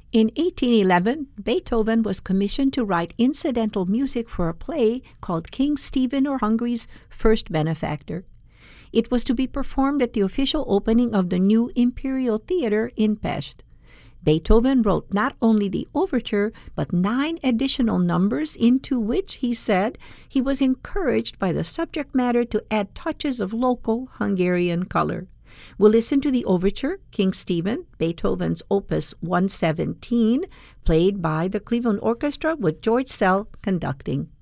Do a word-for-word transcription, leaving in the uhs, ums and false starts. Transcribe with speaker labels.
Speaker 1: In eighteen eleven, Beethoven was commissioned to write incidental music for a play called King Stephen or Hungary's First Benefactor. It was to be performed at the official opening of the new Imperial Theater in Pest. Beethoven wrote not only the overture, but nine additional numbers into which, he said, he was encouraged by the subject matter to add touches of local Hungarian color. We'll listen to the overture, King Stephen, Beethoven's Opus one seventeen, played by the Cleveland Orchestra with George Szell conducting.